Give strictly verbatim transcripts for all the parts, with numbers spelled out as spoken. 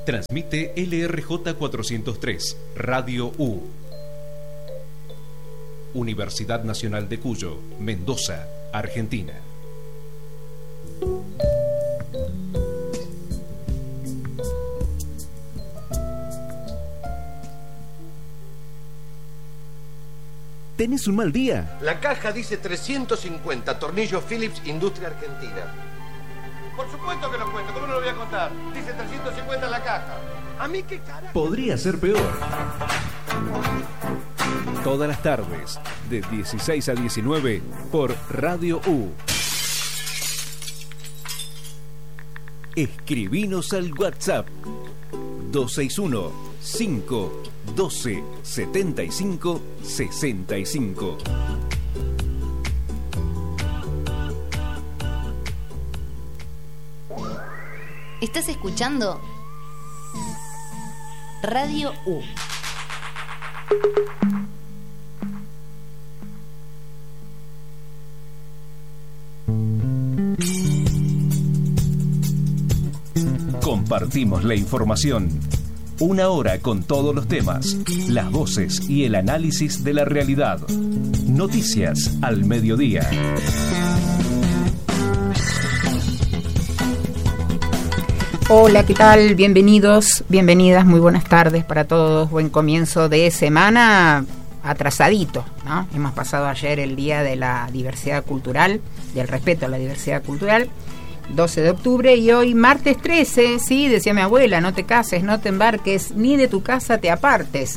Transmite L R J cuatrocientos tres, Radio U. Universidad Nacional de Cuyo, Mendoza, Argentina. ¿Tenés un mal día? La caja dice trescientos cincuenta, tornillo Phillips, Industria Argentina. Por supuesto que lo cuento, ¿cómo no lo voy a contar? Dice trescientos cincuenta en la caja. ¿A mí qué carajo? Podría ser peor. Todas las tardes, de dieciséis a diecinueve, por Radio U. Escribinos al WhatsApp dos seis uno, cinco uno dos, setenta y cinco sesenta y cinco. ¿Estás escuchando? Radio U. Compartimos la información. Una hora con todos los temas, las voces y el análisis de la realidad. Noticias al mediodía. Hola, ¿qué tal? Bienvenidos, bienvenidas, muy buenas tardes para todos. Buen comienzo de semana atrasadito, ¿no? Hemos pasado ayer el Día de la Diversidad Cultural, del respeto a la diversidad cultural, doce de octubre, y hoy martes trece, sí, decía mi abuela, no te cases, no te embarques, ni de tu casa te apartes.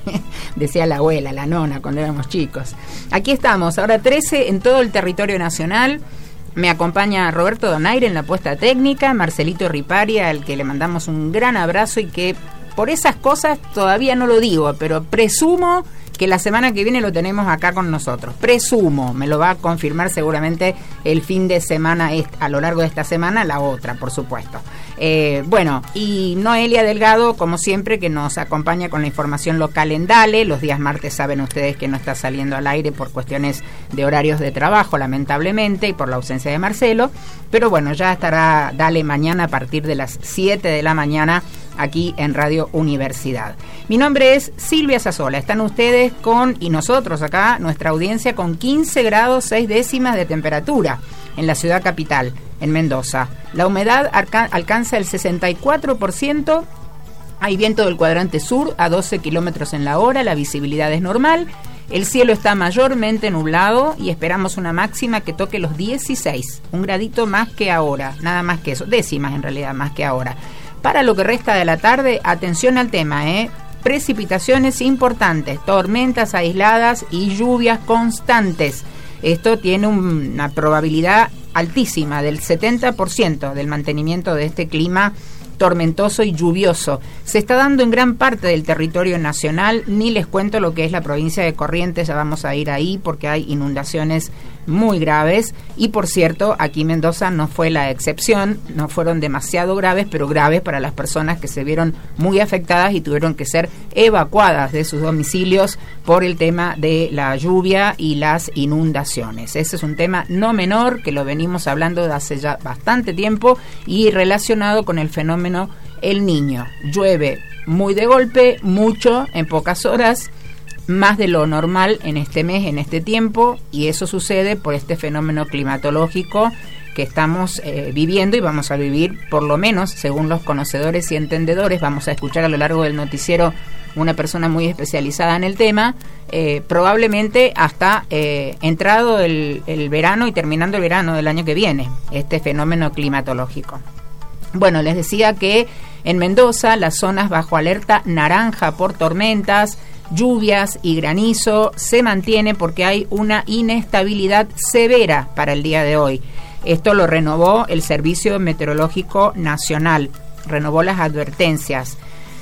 Decía la abuela, la nona, cuando éramos chicos. Aquí estamos, ahora trece en todo el territorio nacional. Me acompaña Roberto Donaire en la puesta técnica, Marcelito Ripari, al que le mandamos un gran abrazo y que por esas cosas todavía no lo digo, pero presumo que la semana que viene lo tenemos acá con nosotros. Presumo, me lo va a confirmar seguramente el fin de semana, a lo largo de esta semana, la otra, por supuesto. Eh, bueno, y Noelia Delgado, como siempre, que nos acompaña con la información local en Dale. Los días martes saben ustedes que no está saliendo al aire por cuestiones de horarios de trabajo, lamentablemente, y por la ausencia de Marcelo. Pero bueno, ya estará Dale mañana a partir de las siete de la mañana aquí en Radio Universidad. Mi nombre es Silvia Sazola. Están ustedes con, y nosotros acá, nuestra audiencia con quince grados seis décimas de temperatura en la ciudad capital, en Mendoza. La humedad arca- alcanza el sesenta y cuatro por ciento. Hay viento del cuadrante sur a doce kilómetros en la hora. La visibilidad es normal. El cielo está mayormente nublado y esperamos una máxima que toque los dieciséis. Un gradito más que ahora, nada más que eso. Décimas en realidad, más que ahora. Para lo que resta de la tarde, atención al tema, ¿eh? Precipitaciones importantes, tormentas aisladas y lluvias constantes. Esto tiene una probabilidad altísima del setenta por ciento del mantenimiento de este clima tormentoso y lluvioso. Se está dando en gran parte del territorio nacional, ni les cuento lo que es la provincia de Corrientes, ya vamos a ir ahí porque hay inundaciones muy graves, y por cierto, aquí Mendoza no fue la excepción, no fueron demasiado graves, pero graves para las personas que se vieron muy afectadas y tuvieron que ser evacuadas de sus domicilios por el tema de la lluvia y las inundaciones. Ese es un tema no menor que lo venimos hablando de hace ya bastante tiempo y relacionado con el fenómeno El Niño. Llueve muy de golpe, mucho, en pocas horas, más de lo normal en este mes, en este tiempo, y eso sucede por este fenómeno climatológico que estamos eh, viviendo y vamos a vivir, por lo menos, según los conocedores y entendedores. Vamos a escuchar a lo largo del noticiero una persona muy especializada en el tema, eh, probablemente hasta eh, entrado el, el verano y terminando el verano del año que viene, este fenómeno climatológico. Bueno, les decía que en Mendoza las zonas bajo alerta naranja por tormentas, lluvias y granizo se mantiene porque hay una inestabilidad severa para el día de hoy. Esto lo renovó el Servicio Meteorológico Nacional, renovó las advertencias.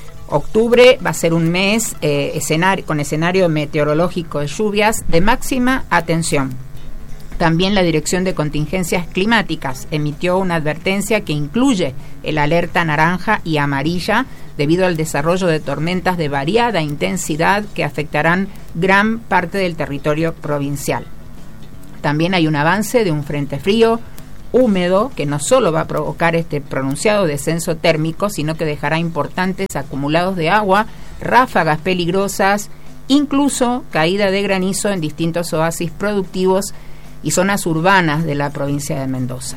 Octubre va a ser un mes eh, escenario, con escenario meteorológico de lluvias de máxima atención. También la Dirección de Contingencias Climáticas emitió una advertencia que incluye el alerta naranja y amarilla debido al desarrollo de tormentas de variada intensidad que afectarán gran parte del territorio provincial. También hay un avance de un frente frío húmedo que no solo va a provocar este pronunciado descenso térmico, sino que dejará importantes acumulados de agua, ráfagas peligrosas, incluso caída de granizo en distintos oasis productivos y zonas urbanas de la provincia de Mendoza.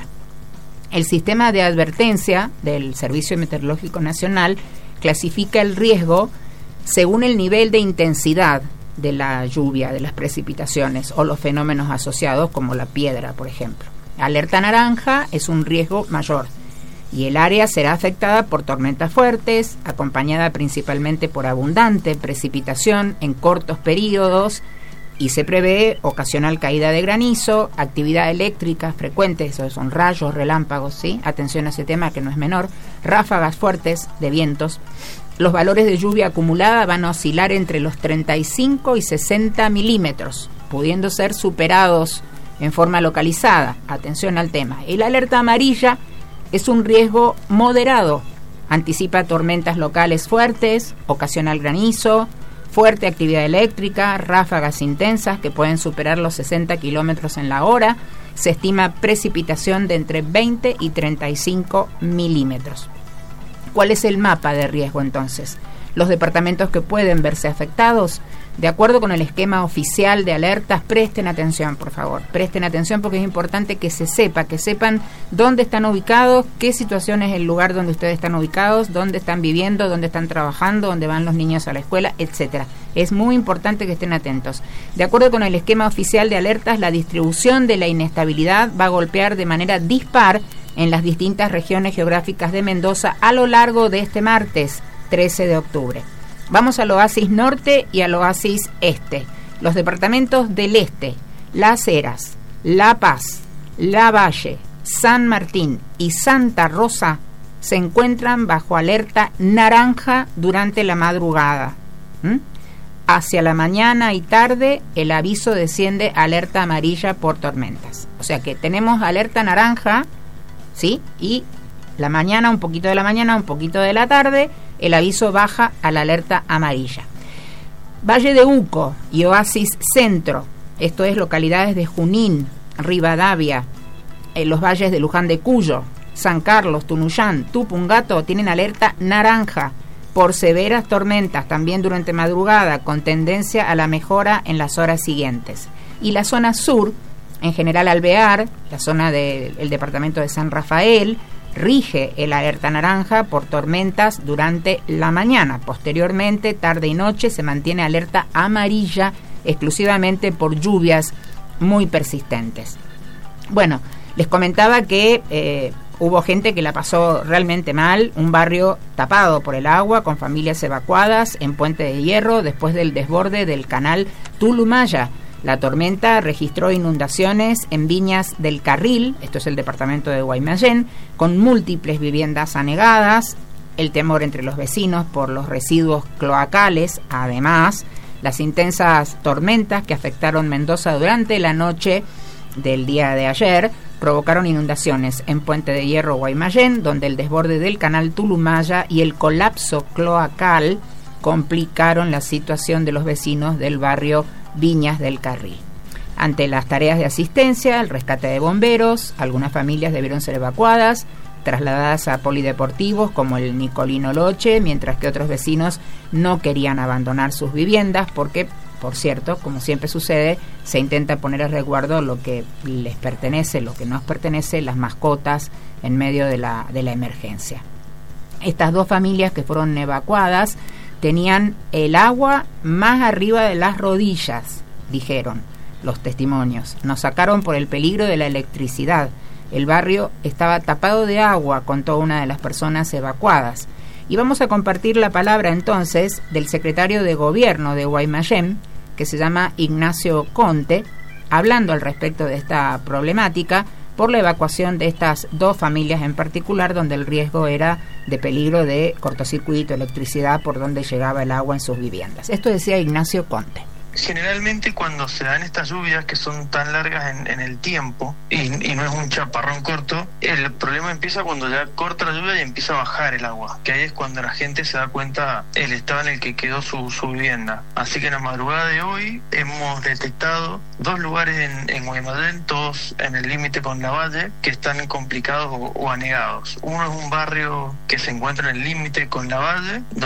El sistema de advertencia del Servicio Meteorológico Nacional clasifica el riesgo según el nivel de intensidad de la lluvia, de las precipitaciones o los fenómenos asociados como la piedra, por ejemplo. Alerta naranja es un riesgo mayor y el área será afectada por tormentas fuertes, acompañada principalmente por abundante precipitación en cortos periodos, y se prevé ocasional caída de granizo, actividad eléctrica frecuente, esos son rayos, relámpagos, ¿sí? Atención a ese tema que no es menor, ráfagas fuertes de vientos. Los valores de lluvia acumulada van a oscilar entre los treinta y cinco y sesenta milímetros, pudiendo ser superados en forma localizada. Atención al tema. El alerta amarilla es un riesgo moderado, anticipa tormentas locales fuertes, ocasional granizo, fuerte actividad eléctrica, ráfagas intensas que pueden superar los sesenta kilómetros en la hora. Se estima precipitación de entre veinte y treinta y cinco milímetros. ¿Cuál es el mapa de riesgo entonces? Los departamentos que pueden verse afectados, de acuerdo con el esquema oficial de alertas, presten atención, por favor. Presten atención porque es importante que se sepa, que sepan dónde están ubicados, qué situación es el lugar donde ustedes están ubicados, dónde están viviendo, dónde están trabajando, dónde van los niños a la escuela, etcétera. Es muy importante que estén atentos. De acuerdo con el esquema oficial de alertas, la distribución de la inestabilidad va a golpear de manera dispar en las distintas regiones geográficas de Mendoza a lo largo de este martes, trece de octubre. Vamos al oasis norte y al oasis este. Los departamentos del este, Las Heras, La Paz, La Valle, San Martín y Santa Rosa se encuentran bajo alerta naranja durante la madrugada. ¿Mm? Hacia la mañana y tarde el aviso desciende a alerta amarilla por tormentas. O sea que tenemos alerta naranja, ¿sí? Y la mañana, un poquito de la mañana, un poquito de la tarde, el aviso baja a la alerta amarilla. Valle de Uco y Oasis Centro, esto es localidades de Junín, Rivadavia, en los valles de Luján de Cuyo, San Carlos, Tunuyán, Tupungato, tienen alerta naranja por severas tormentas, también durante madrugada, con tendencia a la mejora en las horas siguientes. Y la zona sur, en general Alvear, la zona del departamento de San Rafael, rige el alerta naranja por tormentas durante la mañana. Posteriormente, tarde y noche, se mantiene alerta amarilla exclusivamente por lluvias muy persistentes. Bueno, les comentaba que eh, hubo gente que la pasó realmente mal, un barrio tapado por el agua, con familias evacuadas en Puente de Hierro después del desborde del canal Tulumaya. La tormenta registró inundaciones en Viñas del Carril, esto es el departamento de Guaymallén, con múltiples viviendas anegadas, el temor entre los vecinos por los residuos cloacales. Además, las intensas tormentas que afectaron Mendoza durante la noche del día de ayer provocaron inundaciones en Puente de Hierro, Guaymallén, donde el desborde del canal Tulumaya y el colapso cloacal complicaron la situación de los vecinos del barrio Viñas del Carril. Ante las tareas de asistencia, el rescate de bomberos, algunas familias debieron ser evacuadas, trasladadas a polideportivos como el Nicolino Loche, mientras que otros vecinos no querían abandonar sus viviendas porque, por cierto, como siempre sucede, se intenta poner a resguardo lo que les pertenece, lo que nos pertenece, las mascotas, en medio de la, de la emergencia. Estas dos familias que fueron evacuadas tenían el agua más arriba de las rodillas, dijeron los testimonios. Nos sacaron por el peligro de la electricidad. El barrio estaba tapado de agua, contó una de las personas evacuadas. Y vamos a compartir la palabra entonces del secretario de Gobierno de Guaymallén, que se llama Ignacio Conte, hablando al respecto de esta problemática por la evacuación de estas dos familias en particular, donde el riesgo era de peligro de cortocircuito, electricidad, por donde llegaba el agua en sus viviendas. Esto decía Ignacio Conte. Generalmente cuando se dan estas lluvias que son tan largas en, en el tiempo y, y no es un chaparrón corto, el problema empieza cuando ya corta la lluvia y empieza a bajar el agua, que ahí es cuando la gente se da cuenta el estado en el que quedó su, su vivienda. Así que en la madrugada de hoy hemos detectado dos lugares en, en Guaymallén, todos en el límite con la Valle, que están complicados o, o anegados. Uno es un barrio que se encuentra en el límite con la Valle,